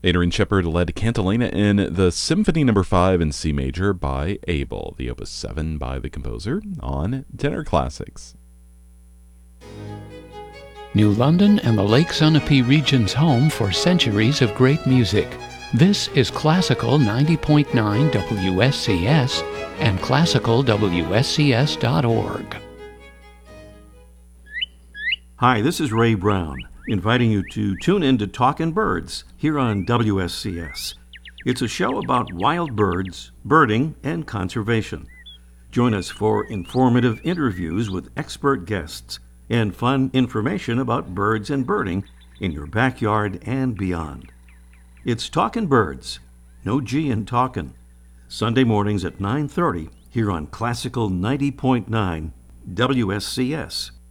Adrian Shepard led Cantilena in the Symphony No. 5 in C major by Abel, the Opus 7 by the composer, on Tenor Classics. New London and the Lake Sunapee region's home for centuries of great music. This is Classical 90.9 WSCS and classicalwscs.org. Hi, this is Ray Brown, inviting you to tune in to Talkin' Birds here on WSCS. It's a show about wild birds, birding, and conservation. Join us for informative interviews with expert guests and fun information about birds and birding in your backyard and beyond. It's Talkin' Birds, no G in talkin', Sunday mornings at 9:30 here on Classical 90.9 WSCS.